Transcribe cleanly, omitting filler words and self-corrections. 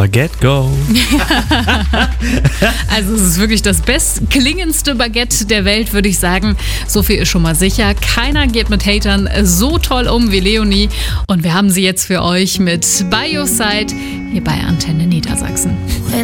Baguette, go. Also es ist wirklich das bestklingendste Baguette der Welt, würde ich sagen. So viel ist schon mal sicher. Keiner geht mit Hatern so toll um wie Leonie. Und wir haben sie jetzt für euch mit By Your Side hier bei Antenne Niedersachsen.